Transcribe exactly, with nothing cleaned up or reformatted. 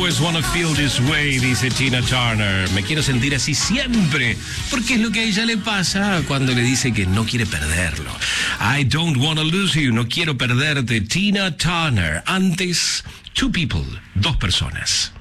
always wanna feel this way, dice Tina Turner. Me quiero sentir así siempre, porque es lo que a ella le pasa cuando le dice que no quiere perderlo. I don't wanna lose you, no quiero perderte. Tina Turner. Antes, two people, dos personas.